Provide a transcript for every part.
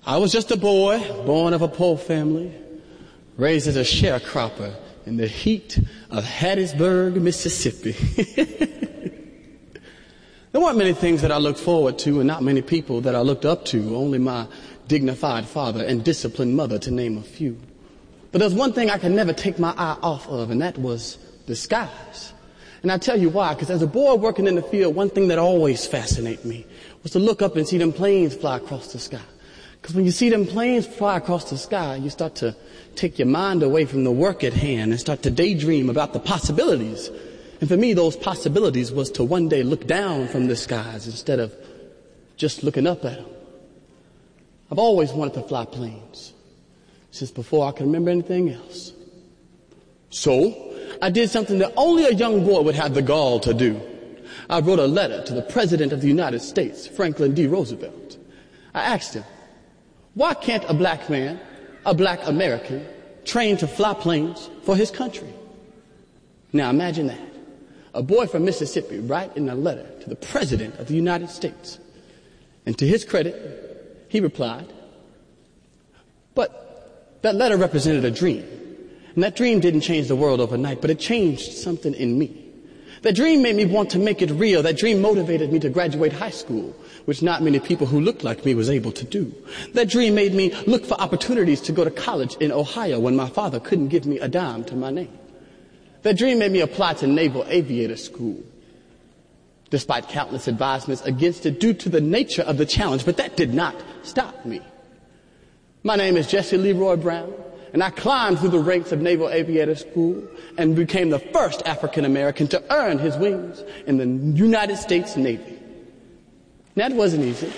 I was just a boy, born of a poor family, raised as a sharecropper in the heat of Hattiesburg, Mississippi. There weren't many things that I looked forward to and not many people that I looked up to, only my dignified father and disciplined mother, to name a few. But there's one thing I could never take my eye off of, and that was the skies. And I tell you why, because as a boy working in the field, one thing that always fascinated me was to look up and see them planes fly across the sky. Because when you see them planes fly across the sky, you start to take your mind away from the work at hand and start to daydream about the possibilities. And for me, those possibilities was to one day look down from the skies instead of just looking up at them. I've always wanted to fly planes since before I can remember anything else. So I did something that only a young boy would have the gall to do. I wrote a letter to the President of the United States, Franklin D. Roosevelt. I asked him, why can't a black man, a black American, train to fly planes for his country? Now imagine that. A boy from Mississippi writing a letter to the President of the United States. And to his credit, he replied, but that letter represented a dream. And that dream didn't change the world overnight, but it changed something in me. That dream made me want to make it real. That dream motivated me to graduate high school, which not many people who looked like me was able to do. That dream made me look for opportunities to go to college in Ohio when my father couldn't give me a dime to my name. That dream made me apply to Naval Aviator School, despite countless advisements against it due to the nature of the challenge, but that did not stop me. My name is Jesse Leroy Brown, and I climbed through the ranks of Naval Aviator School and became the first African American to earn his wings in the United States Navy. That wasn't easy.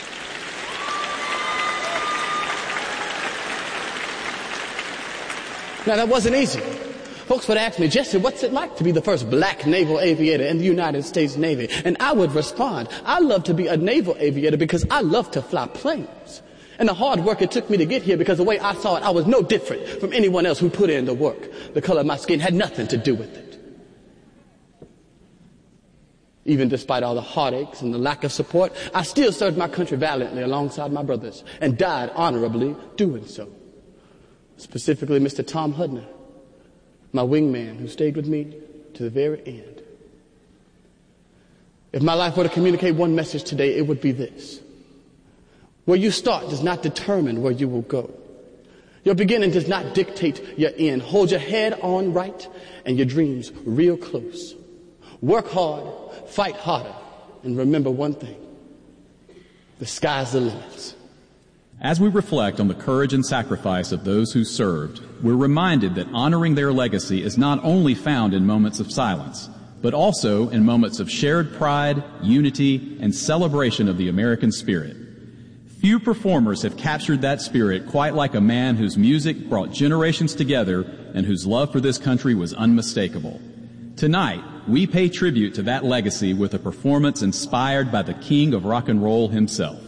Now, that wasn't easy. Folks would ask me, Jesse, what's it like to be the first black naval aviator in the United States Navy? And I would respond, I love to be a naval aviator because I love to fly planes. And the hard work it took me to get here, because the way I saw it, I was no different from anyone else who put in the work. The color of my skin had nothing to do with it. Even despite all the heartaches and the lack of support, I still served my country valiantly alongside my brothers and died honorably doing so. Specifically, Mr. Tom Hudner, my wingman who stayed with me to the very end. If my life were to communicate one message today, it would be this. Where you start does not determine where you will go. Your beginning does not dictate your end. Hold your head on right and your dreams real close. Work hard, fight harder, and remember one thing. The sky's the limit. As we reflect on the courage and sacrifice of those who served, we're reminded that honoring their legacy is not only found in moments of silence, but also in moments of shared pride, unity, and celebration of the American spirit. Few performers have captured that spirit quite like a man whose music brought generations together and whose love for this country was unmistakable. Tonight, we pay tribute to that legacy with a performance inspired by the king of rock and roll himself.